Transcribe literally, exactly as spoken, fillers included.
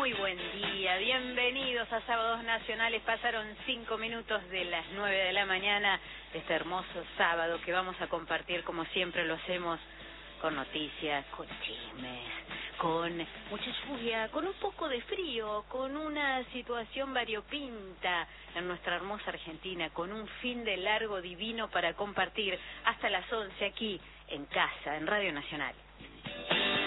Muy buen día, bienvenidos a Sábados Nacionales. Pasaron cinco minutos de las nueve de la mañana de este hermoso sábado que vamos a compartir como siempre lo hacemos, con noticias, con chismes, con mucha lluvia, con un poco de frío, con una situación variopinta en nuestra hermosa Argentina, con un fin de largo divino para compartir hasta las once aquí en casa, en Radio Nacional.